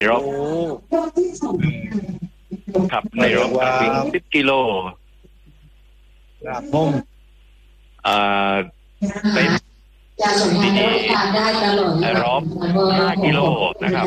รอบครับในรอบการวิ่ง10 กิโลครับผมเป็นที่นี่รอบ5 กิโลนะครับ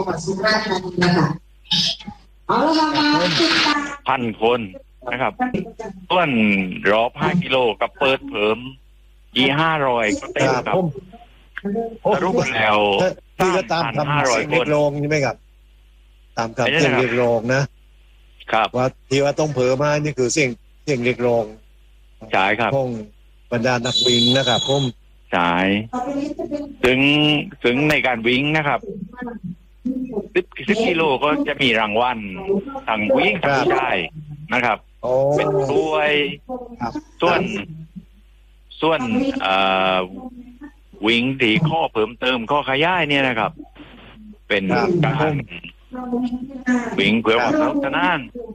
1,000 คนนะครับส่วนรอบ5 กิโลกับเปิดเพิ่ม500ก็เต็มครับสรุปแล้วที่ก็ตามคำเสียงเรียกร้องใช่ไหมครับตามคำเสียงเรียกร้องนะครับว่าที่ว่าต้องเผยมานี่คือเสียงเรียกร้องใช่ครับของบรรดานักวิ่งนะครับผมใช่ถึงในการวิ่งนะครับ10 กิโลก็จะมีรางวัลทั้งวิ่งทั้งผู้ชายนะครับเป็นถ้วยส่วนวิ่งที่ข้อเพิ่มเติมข้อขยายเนี่ยนะครับเป็นการวิ่งเพื่อความสนุกสนาน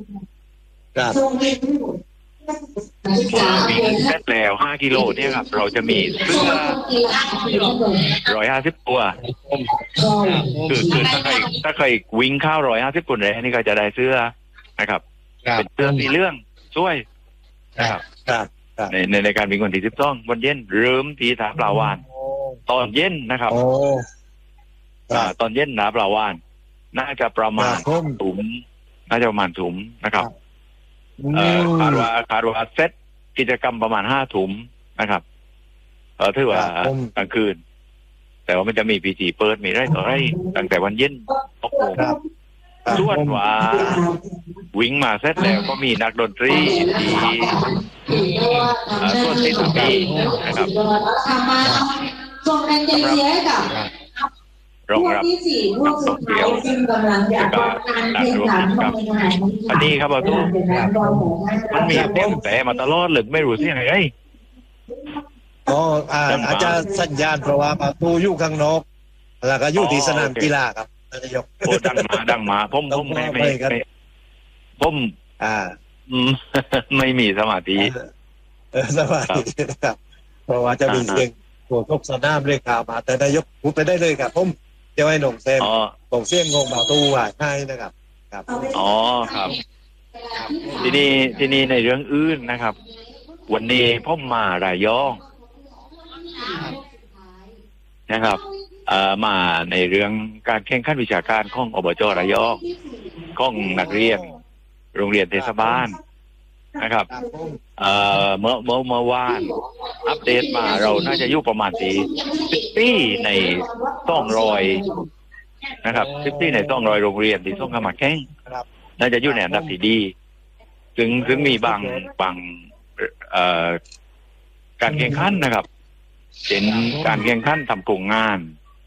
วิ่งเสร็จแล้ว5 กิโลเนี่ยครับเราจะมีเสื้อ150 ตัวคือถ้าใครวิ่งเข้า150 คนแรกนี่ก็จะได้เสื้อนะครับเป็นเสื้อสีเหลืองสวยนะครับในการวิ่งวันที่12วันเย็นเริ่มที่สนามปลาวานตอนเย็นนะครับตอนเย็นนะปลาวานน่าจะประมาณถุงนะครับคาดว่าเซตกิจกรรมประมาณ5 ถุงนะครับถือว่ากลางคืนแต่ว่ามันจะมีพิธีเปิดมีไรต่อไรตั้งแต่วันเย็น6 โมงส่วนว่าวิ่งมาเสร็จแล้วก็มีนักดนตรีที่ส่วนที่ทำดีนะครับรองรับนักท่องเที่ยวและก็นักรวมกิจกรรมอันนี้ครับอาตู้มันมีเต็มแต่มาตลอดหรือไม่รู้ที่ไหนอาจจะสัญญาณเพราะว่าประตูอยู่ข้างนอกแล้วก็อยู่ที่สนามกีฬาครับนายกโอ้ดังมาผมไม่มีสมาธิครับเพราะว่าจะมีเสียงโผล่สนามเลยข่าวมาแต่นายกพูดไปได้เลยครับผมจะให้หนุ่มเซมส่งเสียงงงเบาตู้ว่าให้นะครับอ๋อครับทีนี้ในเรื่องอื่นนะครับวันนี้ผมมาระยองนะครับมาในเรื่องการแข่งขันวิชาการของอบจ.ระยองของนักเรียนโรงเรียนเทศบาลนะครับเมื่อวานอัปเดตมาเราน่าจะอยู่ประมาณที่ใน200นะครับที่ใน200โรงเรียนที่ส่งเข้ามาแข่งน่าจะอยู่ในอันดับที่ดีถึงมีบางการแข่งขันนะครับเป็นการแข่งขันทำโครงงาน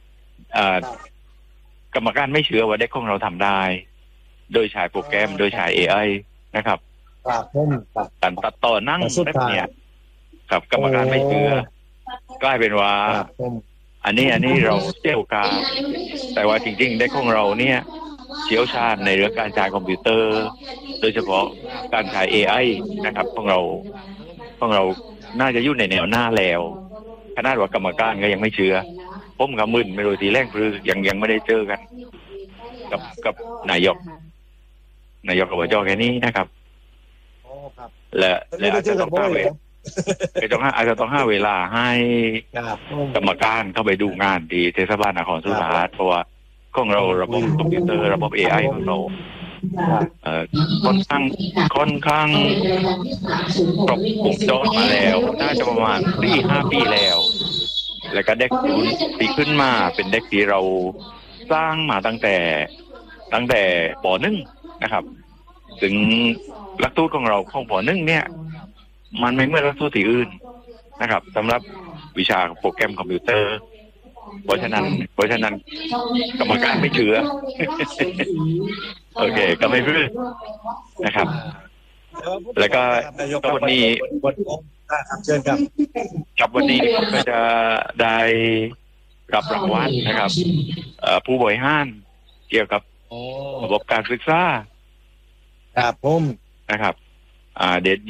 กรรมการไม่เชื่อว่าเด็กของเราทำได้โดยใช้โปรแกรมโดยใช้ AI นะครับการตัดต่อนั่งแบบเนี้ยกับกรรมการไม่เชื่อกลายเป็นว่าอันนี้เราเชี่ยวชาญแต่ว่าจริงๆเด็กของเราเนี่ยเชี่ยวชาญในเรื่องการใช้คอมพิวเตอร์โดยเฉพาะการใช้ AI นะครับของเราน่าจะอยู่ในแนวหน้าแล้วขนาดว่ากรรมการก็ยังไม่เชื่อผมกับมึนไม่รู้ทีแรกคือยังไม่ได้เจอกันกับนายกอบจ.แค่นี้นะครับและอาจจะต้องอาจจะต้องให้เวลาให้กรรมการเข้าไปดูงานที่เทศบาลนครสุราษฎร์เพราะว่าของเราระบบคอมพิวเตอร์ระบบ AI ของเราค่อนข้างครบวงจรมาแล้วน่าจะประมาณ 4-5 ปีแล้วก็เด็กที่ขึ้นมาเป็นเด็กที่เราสร้างมาตั้งแต่ป.1นะครับถึงหลักสูตรของเราของป.1เนี่ยมันไม่เหมือนหลักสูตรที่อื่นนะครับสำหรับวิชาโปรแกรมคอมพิวเตอร์เพราะฉะนั้นกรรมการไม่เชื่อ โอเคก็ไม่รู้นะครับแล้วก็วันนี้กับวันนี้ผมก็จะได้รับรางวัลนะครับผู้บริหารเกี่ยวกับระบบการศึกษาครับผมนะครับเด็ด